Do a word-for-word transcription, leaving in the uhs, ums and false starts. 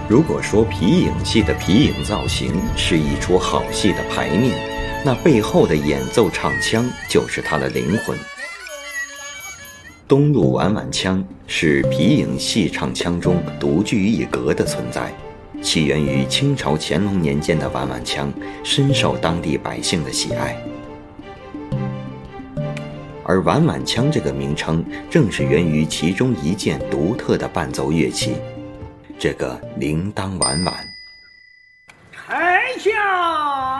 如果说皮影戏的皮影造型是一出好戏的排面，那背后的演奏唱腔就是它的灵魂。东路碗碗腔是皮影戏唱腔中独具一格的存在，起源于清朝乾隆年间的碗碗腔，深受当地百姓的喜爱。而碗碗腔这个名称正是源于其中一件独特的伴奏乐器，这个铃铛碗碗。 丞相